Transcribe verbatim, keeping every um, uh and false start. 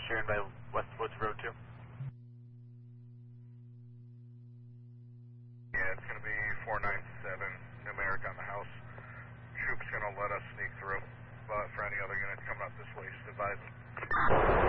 sharing by Westwoods Road two. Yeah, it's going to be four nine seven, numeric on the house. Troop's going to let us sneak through, but for any other units coming up this way, just advise them.